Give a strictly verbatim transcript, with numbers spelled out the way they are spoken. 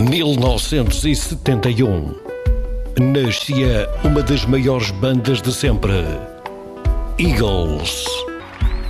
mil novecentos e setenta e um, nascia uma das maiores bandas de sempre, Eagles.